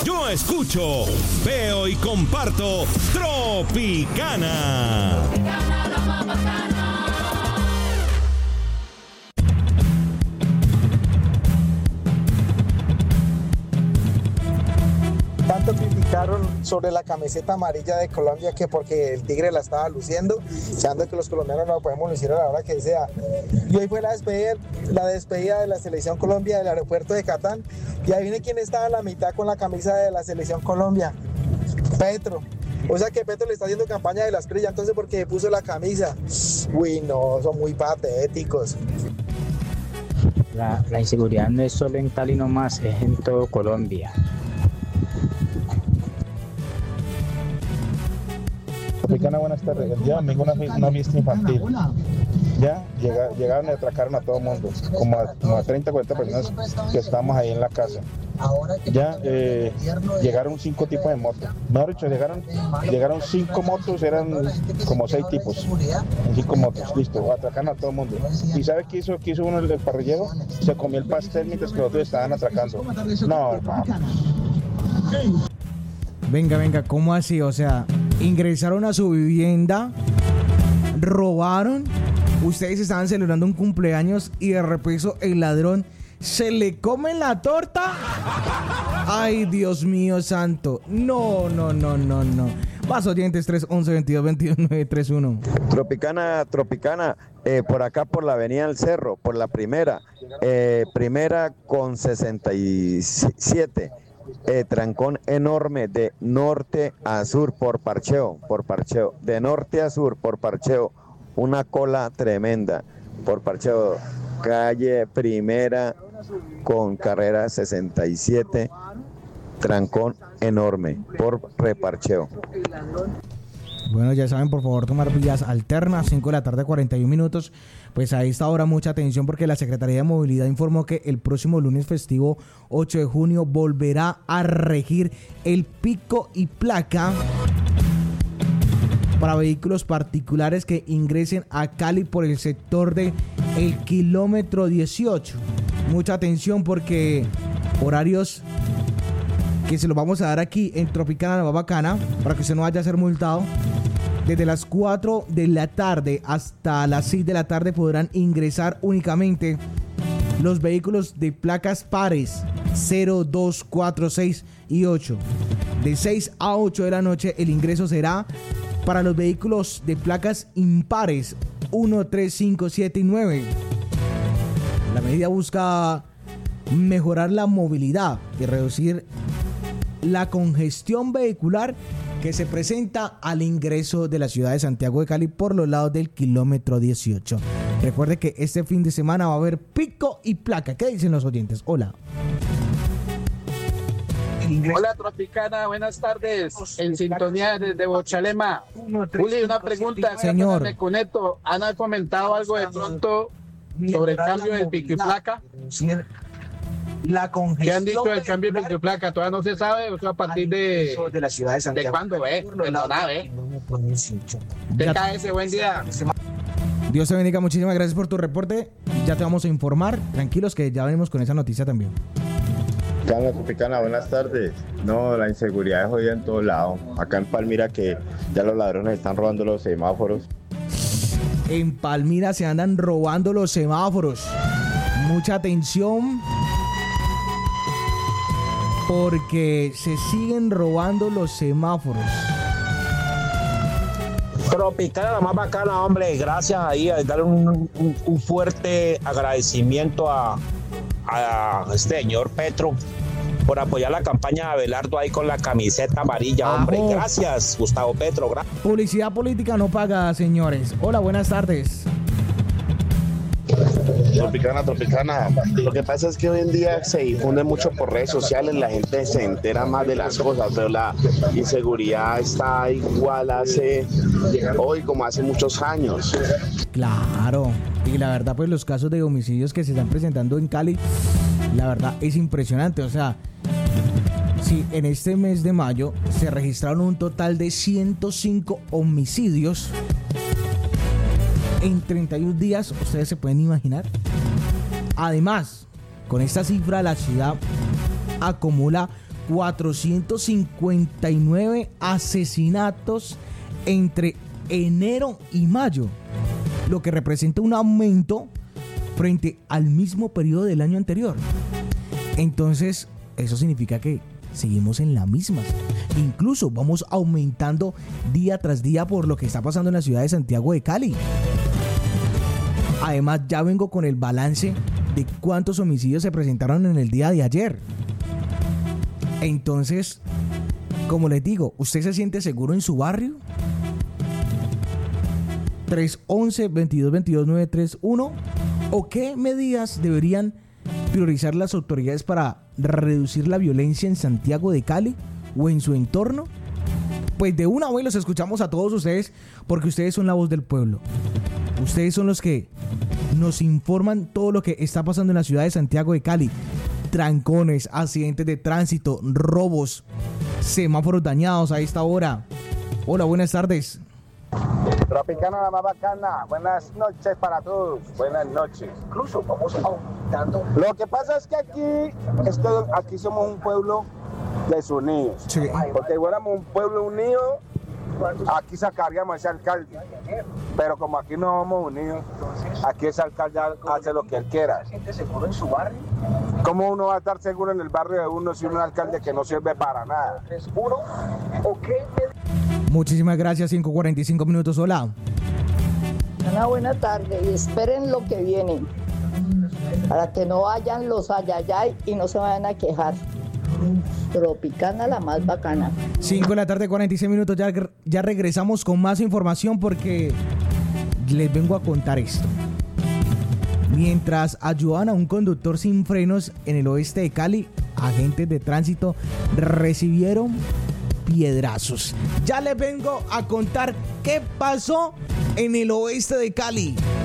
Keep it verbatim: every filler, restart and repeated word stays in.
Yo escucho, veo y comparto Tropicana. Tropicana, la más bacana. Tanto criticaron sobre la camiseta amarilla de Colombia que porque el Tigre la estaba luciendo, sabiendo que los colombianos no la podemos lucir a la hora que sea. Y hoy fue la despedida, la despedida de la Selección Colombia del aeropuerto de Catán. Y ahí viene quién estaba en la mitad con la camisa de la Selección Colombia. Petro. O sea que Petro le está haciendo campaña de las crillas, entonces porque puso la camisa. Uy, no, son muy patéticos. La, la inseguridad no es solo en Cali nomás, es en todo Colombia. Tropicana, buenas tardes. El día domingo una, una fiesta infantil. Ya llega, llegaron y atracaron a todo el mundo, como a, como a treinta, cuarenta personas que estábamos ahí en la casa. Ya eh, llegaron cinco tipos de motos. Mejor dicho, llegaron, llegaron cinco motos, eran como seis tipos. En cinco motos, listo, atracaron a todo el mundo. ¿Y sabe qué hizo, qué hizo uno del parrillero? Se comió el pastel mientras que los otros estaban atracando. No, hermano. Venga, venga, ¿cómo así? O sea, ingresaron a su vivienda, robaron, ustedes estaban celebrando un cumpleaños y de repente el ladrón se le come la torta. Ay, Dios mío santo. No, no, no, no, no. Más oyentes, tres once, veintidós, veintidós, nueve treinta y uno. Tropicana, Tropicana, eh, por acá por la avenida del Cerro, por la primera, eh, primera con sesenta y siete. Eh, trancón enorme de norte a sur por parcheo, por parcheo, de norte a sur por parcheo, una cola tremenda por parcheo, calle primera con carrera sesenta y siete, trancón enorme por reparcheo. Bueno, ya saben, por favor, tomar vías alternas, cinco de la tarde, cuarenta y un minutos. Pues a esta hora mucha atención porque la Secretaría de Movilidad informó que el próximo lunes festivo ocho de junio volverá a regir el pico y placa para vehículos particulares que ingresen a Cali por el sector de el kilómetro dieciocho. Mucha atención porque horarios que se los vamos a dar aquí en Tropicana La Más Bacana para que usted no vaya a ser multado. Desde las cuatro de la tarde hasta las seis de la tarde podrán ingresar únicamente los vehículos de placas pares cero, dos, cuatro, seis y ocho. De seis a ocho de la noche el ingreso será para los vehículos de placas impares uno, tres, cinco, siete y nueve. La medida busca mejorar la movilidad y reducir la congestión vehicular que se presenta al ingreso de la ciudad de Santiago de Cali por los lados del kilómetro dieciocho. Recuerde que este fin de semana va a haber pico y placa. ¿Qué dicen los oyentes? Hola. Hola Tropicana, buenas tardes. En sintonía desde Bochalema. Juli, una pregunta. Señor. Me conecto. ¿Han comentado algo de pronto sobre el cambio del pico y placa? La congestión. ¿Qué han dicho del cambio de pico y placa? Todavía no se sabe. O sea, a partir de, de la ciudad de Santiago. ¿De cuándo, eh? De la nave. T K S, buen día. Dios te bendiga, muchísimas gracias por tu reporte. Ya te vamos a informar. Tranquilos que ya venimos con esa noticia también. Tropicana, Tropicana, buenas tardes. No, la inseguridad es jodida en todos lados. Acá en Palmira que ya los ladrones están robando los semáforos. En Palmira se andan robando los semáforos. Mucha atención porque se siguen robando los semáforos. Tropicana, La Más Bacana, hombre, gracias ahí, a darle un, un, un fuerte agradecimiento a, a este señor Petro por apoyar la campaña de Abelardo ahí con la camiseta amarilla, hombre. Vamos. Gracias, Gustavo Petro. Gra- Publicidad política no paga, señores. Hola, buenas tardes. Tropicana, Tropicana. Lo que pasa es que hoy en día se difunde mucho por redes sociales, la gente se entera más de las cosas, pero la inseguridad está igual hace hoy como hace muchos años. Claro. Y la verdad, pues los casos de homicidios que se están presentando en Cali, la verdad es impresionante. O sea, si en este mes de mayo se registraron un total de ciento cinco homicidios en treinta y un días, ustedes se pueden imaginar. Además, con esta cifra la ciudad acumula cuatrocientos cincuenta y nueve asesinatos entre enero y mayo, lo que representa un aumento frente al mismo periodo del año anterior. Entonces, eso significa que seguimos en la misma. Incluso vamos aumentando día tras día por lo que está pasando en la ciudad de Santiago de Cali. Además, ya vengo con el balance de cuántos homicidios se presentaron en el día de ayer. Entonces, como les digo, ¿usted se siente seguro en su barrio? tres once, veintidós veintidós, nueve tres uno. ¿O qué medidas deberían priorizar las autoridades para reducir la violencia en Santiago de Cali o en su entorno? Pues de una vez los escuchamos a todos ustedes, porque ustedes son la voz del pueblo. Ustedes son los que nos informan todo lo que está pasando en la ciudad de Santiago de Cali. Trancones, accidentes de tránsito, robos, semáforos dañados a esta hora. Hola, buenas tardes. Tropicana la más bacana, buenas noches para todos, buenas noches. Incluso vamos aumentando. Lo que pasa es que aquí, esto, aquí somos un pueblo desunidos. Sí. Porque si fuéramos un pueblo unido, aquí sacaríamos a ese alcalde. Pero como aquí no somos unidos, aquí ese alcalde hace lo que él quiera. ¿Se siente seguro en su barrio? ¿Cómo uno va a estar seguro en el barrio de uno si un alcalde que no sirve para nada? ¿Uno o qué? Muchísimas gracias, cinco cuarenta y cinco minutos, hola. Una buena tarde y esperen lo que viene, para que no vayan los ayayay y no se vayan a quejar. Tropicana la más bacana. cinco de la tarde, cuarenta y seis minutos, ya, ya regresamos con más información porque les vengo a contar esto. Mientras ayudaban a un conductor sin frenos en el oeste de Cali, agentes de tránsito recibieron piedrazos. Ya les vengo a contar qué pasó en el oeste de Cali.